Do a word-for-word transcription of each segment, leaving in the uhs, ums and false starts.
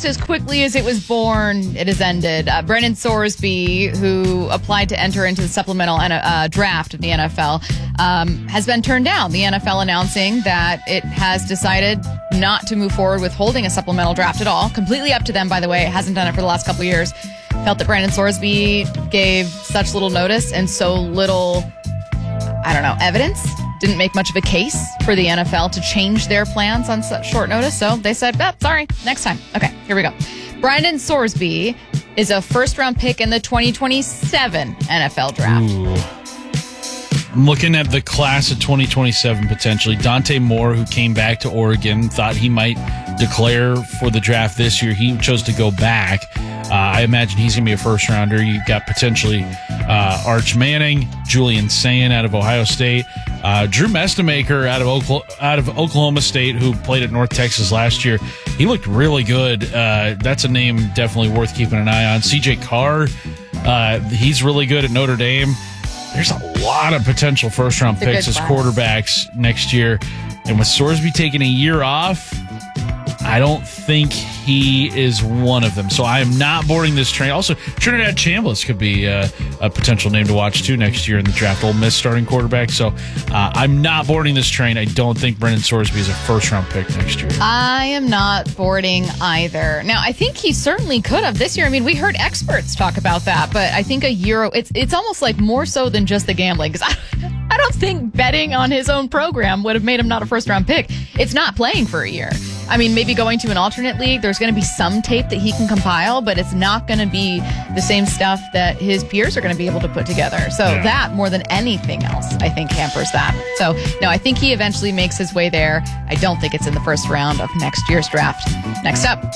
almost as quickly as it was born, it has ended. Uh, Brennan Sorsby, who applied to enter into the supplemental uh, draft of the N F L, um, has been turned down. The N F L announcing that it has decided not to move forward with holding a supplemental draft at all. Completely up to them, by the way. It hasn't done it for the last couple of years. Felt that Brennan Sorsby gave such little notice and so little, I don't know, evidence. Didn't make much of a case for the N F L to change their plans on such short notice. So they said, oh, sorry, next time. Okay, here we go. Brennan Sorsby is a first-round pick in the twenty twenty-seven N F L draft. Ooh. I'm looking at the class of twenty twenty-seven potentially. Dante Moore, who came back to Oregon, thought he might declare for the draft this year. He chose to go back. Uh, I imagine he's going to be a first-rounder. You've got potentially uh, Arch Manning, Julian Sayin out of Ohio State, uh, Drew Mestamaker out of, Oklahoma, out of Oklahoma State, who played at North Texas last year. He looked really good. Uh, that's a name definitely worth keeping an eye on. C J Carr, uh, he's really good at Notre Dame. There's a lot of potential first-round picks as quarterbacks next year. And with Sorsby taking a year off, I don't think he is one of them. So I am not boarding this train. Also, Trinidad Chambliss could be uh, a potential name to watch, too, next year in the draft. Ole Miss starting quarterback. So uh, I'm not boarding this train. I don't think Brennan Sorsby is a first-round pick next year. I am not boarding either. Now, I think he certainly could have this year. I mean, we heard experts talk about that, but I think a year, it's it's almost like more so than just the gambling, because I, I don't think betting on his own program would have made him not a first-round pick. It's not playing for a year. I mean, maybe going to an alternate league, there's going to be some tape that he can compile, but it's not going to be the same stuff that his peers are going to be able to put together. So yeah. That, more than anything else, I think hampers that. So, no, I think he eventually makes his way there. I don't think it's in the first round of next year's draft. Next up.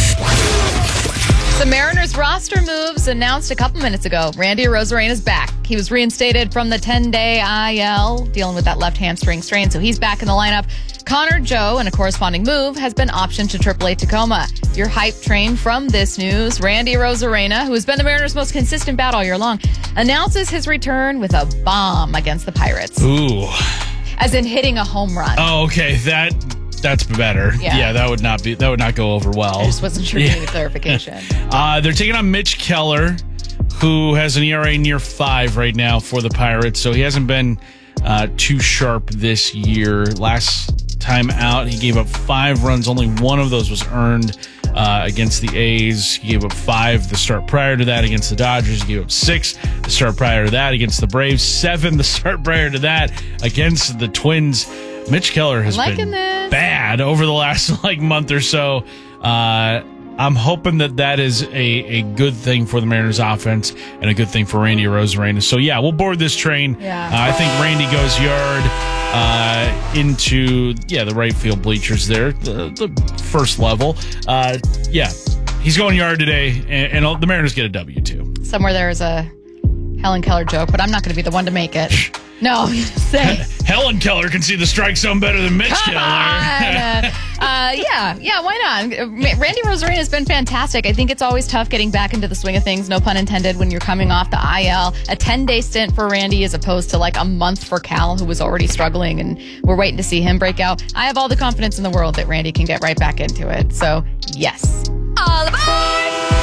The Mariners roster moves announced a couple minutes ago. Randy Arozarena is back. He was reinstated from the ten-day I L, dealing with that left hamstring strain, so he's back in the lineup. Connor Joe, in a corresponding move, has been optioned to triple A Tacoma. Your hype train from this news, Randy Arozarena, who has been the Mariners' most consistent bat all year long, announces his return with a bomb against the Pirates. Ooh. As in hitting a home run. Oh, okay. That... That's better. Yeah. yeah, that would not be that would not go over well. I just wasn't sure if you needed clarification. Uh, they're taking on Mitch Keller, who has an E R A near five right now for the Pirates, so he hasn't been uh, too sharp this year. Last time out, he gave up five runs. Only one of those was earned uh, against the A's. He gave up five the start prior to that against the Dodgers. He gave up six the start prior to that against the Braves. Seven the start prior to that against the Twins. Mitch Keller has been this. bad over the last like month or so. Uh, I'm hoping that that is a, a good thing for the Mariners offense and a good thing for Randy Arozarena. So, yeah, we'll board this train. Yeah. Uh, I think Randy goes yard uh, into, yeah, the right field bleachers there, the, the first level. Uh, yeah, he's going yard today, and, and the Mariners get a W, too. Somewhere there is a Helen Keller joke, but I'm not going to be the one to make it. No, you just say. Helen Keller can see the strike zone better than Mitch Come Keller. on. uh, yeah, yeah, why not? Randy Arozarena has been fantastic. I think it's always tough getting back into the swing of things, no pun intended, when you're coming off the I L. A ten-day stint for Randy as opposed to like a month for Cal, who was already struggling, and we're waiting to see him break out. I have all the confidence in the world that Randy can get right back into it. So, yes. All aboard!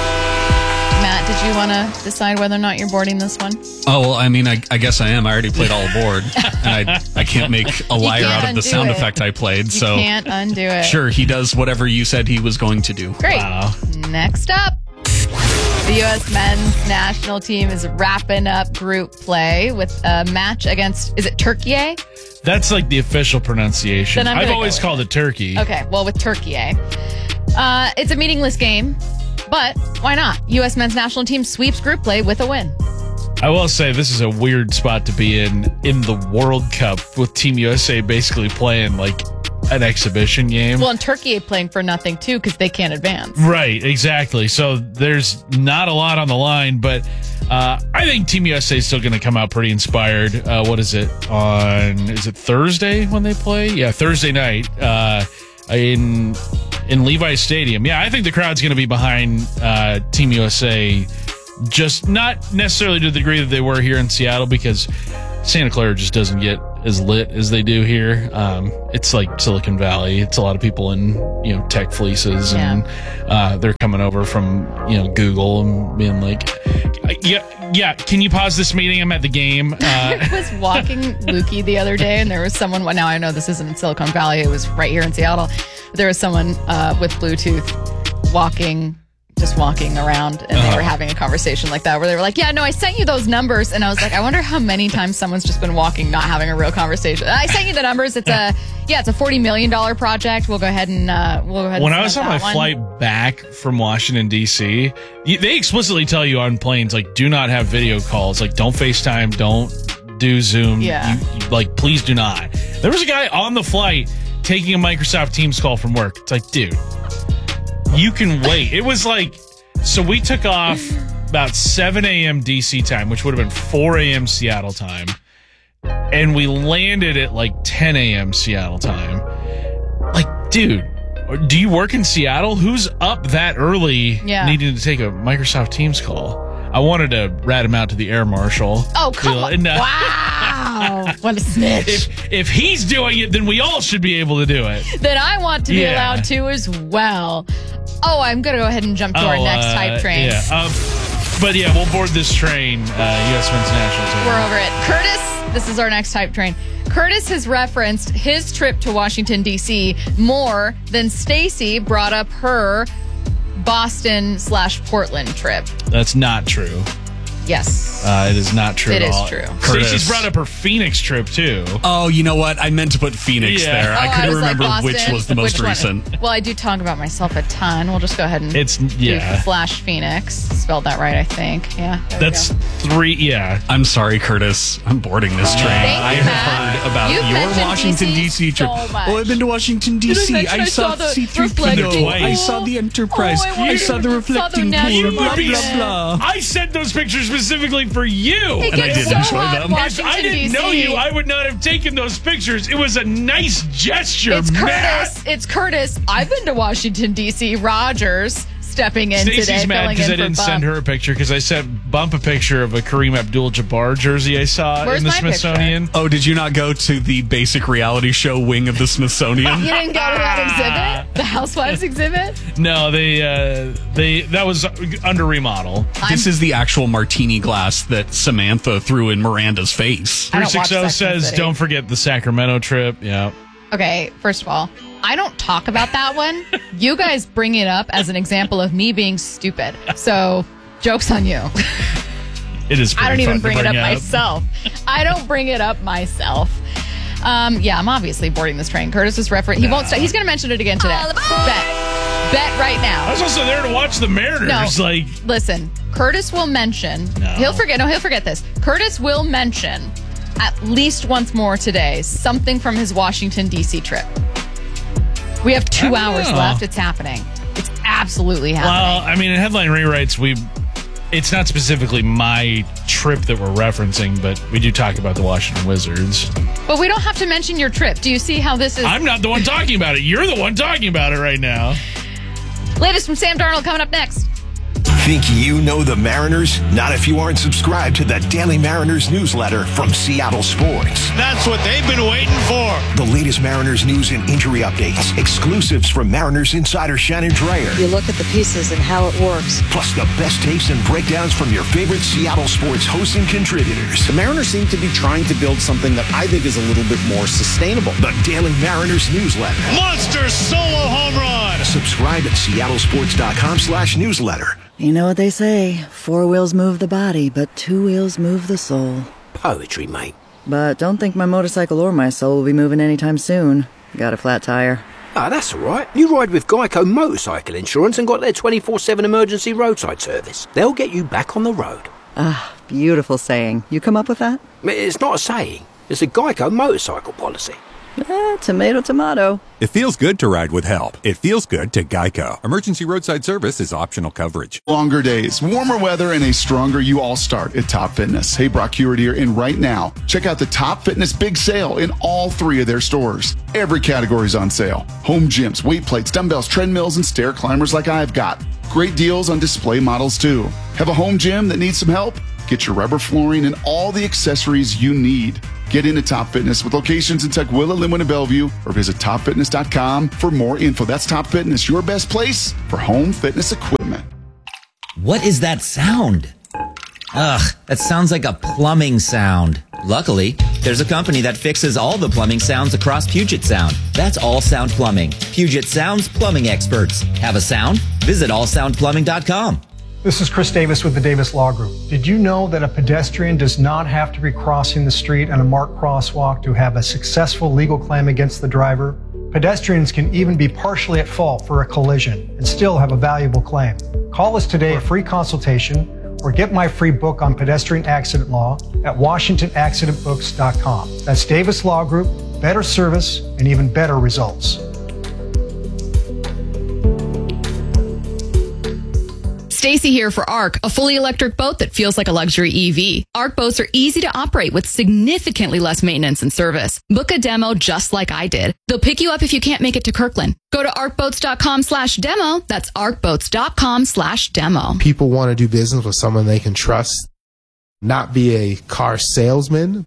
Matt, did you want to decide whether or not you're boarding this one? Oh, well, I mean, I, I guess I am. I already played all aboard, and I I can't make a liar out of the sound it. effect I played. You so can't undo it. Sure, he does whatever you said he was going to do. Great. Wow. Next up, the U S men's national team is wrapping up group play with a match against, is it Turkey? That's like the official pronunciation. Then I'm I've gonna always go called it Turkey. Okay, well, with Turkey. Uh, it's a meaningless game, but why not? U S men's national team sweeps group play with a win. I will say this is a weird spot to be in in the World Cup with Team U S A basically playing like an exhibition game. Well, and Turkey playing for nothing too because they can't advance. Right, exactly. So there's not a lot on the line, but uh, I think Team U S A is still going to come out pretty inspired. Uh, what is it on? Is it Thursday when they play? Yeah, Thursday night uh, in in Levi's Stadium. Yeah, I think the crowd's going to be behind uh, Team U S A. Just not necessarily to the degree that they were here in Seattle, because Santa Clara just doesn't get as lit as they do here. Um, it's like Silicon Valley. It's a lot of people in, you know, tech fleeces, Yeah. and uh, they're coming over from, you know, Google and being like, yeah, yeah, can you pause this meeting? I'm at the game. Uh, I was walking Lukey the other day, and there was someone. Well, now I know this isn't in Silicon Valley. It was right here in Seattle. There was someone uh, with Bluetooth walking, just walking around, and Uh-huh. they were having a conversation like that, where they were like, "Yeah, no, I sent you those numbers," and I was like, "I wonder how many times someone's just been walking, not having a real conversation." I sent you the numbers. It's a yeah, it's a forty million dollar project. We'll go ahead and uh, we'll go ahead. when and I was on spend my that one. flight back from Washington, D C, you- they explicitly tell you on planes, like, do not have video calls. Like, don't FaceTime, don't do Zoom. Yeah. You, you- like, please do not. There was a guy on the flight taking a Microsoft Teams call from work. It's like, dude, you can wait. It was like, so we took off about seven a.m. D C time, which would have been four a.m. Seattle time. And we landed at like ten a.m. Seattle time. Like, dude, do you work in Seattle? Who's up that early Yeah. needing to take a Microsoft Teams call? I wanted to rat him out to the air marshal. Oh, come You know, on. and, uh, Wow. What a snitch. If, if he's doing it, then we all should be able to do it. Then I want to be Yeah. allowed to as well. Oh, I'm going to go ahead and jump to our Oh, next uh, hype train. Yeah. Um, but yeah, we'll board this train, uh, U S Men's National Team. We're over it. Curtis, this is our next hype train. Curtis has referenced his trip to Washington, D C more than Stacy brought up her Boston slash Portland trip. That's not true. Yes. Uh, it is not true It at is all. true. Curtis. Stacey's brought up her Phoenix trip, too. Oh, you know what? I meant to put Phoenix Yeah. there. I Oh, couldn't was like remember which Boston. was the most Which one? recent. Well, I do talk about myself a ton. We'll just go ahead and It's, do yeah. slash Phoenix. Spelled that right, I think. Yeah. there we That's go. three, yeah. I'm sorry, Curtis. I'm boarding this train. Thank I you, have Matt. heard about You've your mentioned Washington, D C D C trip. so much. Oh, I've been to Washington, D Did I C. mention I I saw saw the C three reflecting P O. I pool? saw the Enterprise. Oh, I I saw the saw the reflecting natural pool. Blah, blah, monument. blah. I sent those pictures specifically for you. It And I gets did so enjoy hot them. in If Washington, I didn't D C. know you, I would not have taken those pictures. It was a nice gesture, It's Matt. Curtis. It's Curtis. I've been to Washington, D C. Rogers stepping in today, Stacey's mad filling because in I for didn't Bump. send her a picture because I sent Bump a picture of a Kareem Abdul-Jabbar jersey I saw Where's in the my picture? Smithsonian. Oh, did you not go to the basic reality show wing of the Smithsonian? You didn't go to that exhibit? The Housewives exhibit? No, they uh, they that was under remodel. This is the actual martini glass that Samantha threw in Miranda's face. I don't watch three sixty Sex and the says, City. don't forget the Sacramento trip. Yeah. Okay, first of all, I don't talk about that one. You guys bring it up as an example of me being stupid. So, joke's on you. It is I don't pretty even fun to bring it up up. myself. I don't bring it up myself. Um, yeah, I'm obviously boarding this train. Curtis is referring. He won't stop. He's going to mention it again today. Bet. Bet right I now. was also there to watch the Mariners. No. Like, Listen, Curtis will mention. No. He'll forget. No, he'll forget this. Curtis will mention at least once more today something from his Washington, D C trip. We have two I don't hours know. left. It's happening. It's absolutely well, happening. I mean, in headline rewrites, we. It's not specifically my trip that we're referencing, but we do talk about the Washington Wizards. But we don't have to mention your trip. Do you see how this is? I'm not the one talking about it. You're the one talking about it right now. Latest from Sam Darnold coming up next. Think you know the Mariners? Not if you aren't subscribed to the Daily Mariners newsletter from Seattle Sports. That's what they've been waiting for. The latest Mariners news and injury updates, exclusives from Mariners insider Shannon Dreyer, You look at the pieces and how it works. plus the best takes and breakdowns from your favorite Seattle sports hosts and contributors. The Mariners seem to be trying to build something that I think is a little bit more sustainable. The Daily Mariners newsletter. Monster solo home run. Subscribe at seattlesports.com slash newsletter. You know what they say, four wheels move the body, but two wheels move the soul. Poetry, mate. But don't think my motorcycle or my soul will be moving anytime soon. Got a flat tire. Ah, that's all right. You ride with Geico Motorcycle Insurance and got their twenty-four seven emergency roadside service. They'll get you back on the road. Ah, beautiful saying. You come up with that? It's not a saying. It's a Geico motorcycle policy. Eh, tomato, tomato. It feels good to ride with help. It feels good to Geico. Emergency roadside service is optional coverage. Longer days, warmer weather, and a stronger you all start at Top Fitness. Hey, Brock Hewitt here, and right now, check out the Top Fitness Big Sale in all three of their stores. Every category is on sale. Home gyms, weight plates, dumbbells, treadmills, and stair climbers like I've got. Great deals on display models too. Have a home gym that needs some help? Get your rubber flooring and all the accessories you need. Get into Top Fitness with locations in Tukwila, Linwood, and Bellevue, or visit top fitness dot com for more info. That's Top Fitness, your best place for home fitness equipment. What is that sound? Ugh, that sounds like a plumbing sound. Luckily, there's a company that fixes all the plumbing sounds across Puget Sound. That's All Sound Plumbing. Puget Sound's plumbing experts. Have a sound? Visit all sound plumbing dot com. This is Chris Davis with the Davis Law Group. Did you know that a pedestrian does not have to be crossing the street on a marked crosswalk to have a successful legal claim against the driver? Pedestrians can even be partially at fault for a collision and still have a valuable claim. Call us today for a free consultation or get my free book on pedestrian accident law at washington accident books dot com. That's Davis Law Group, better service and even better results. Stacy here for ARC, a fully electric boat that feels like a luxury E V. ARC boats are easy to operate with significantly less maintenance and service. Book a demo just like I did. They'll pick you up if you can't make it to Kirkland. Go to arc boats dot com slash demo. That's arc boats dot com slash demo. People want to do business with someone they can trust, not be a car salesman.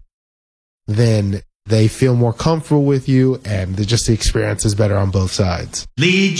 Then they feel more comfortable with you, and just the experience is better on both sides. Lead